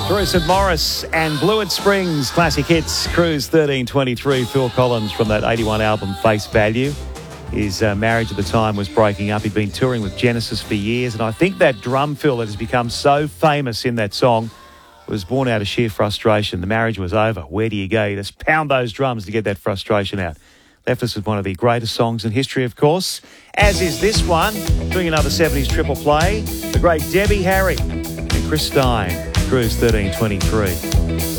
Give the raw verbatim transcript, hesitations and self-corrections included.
Through St Morris and Blewett Springs, classic hits, Cruise thirteen twenty-three. Phil Collins from that eighty-one album, Face Value. His uh, marriage at the time was breaking up. He'd been touring with Genesis for years, and I think that drum fill that has become so famous in that song was born out of sheer frustration. The marriage was over. Where do you go? You just pound those drums to get that frustration out. Left us with one of the greatest songs in history, of course, as is this one, doing another seventies triple play, the great Debbie Harry and Chris Stein, Cruise thirteen twenty-three.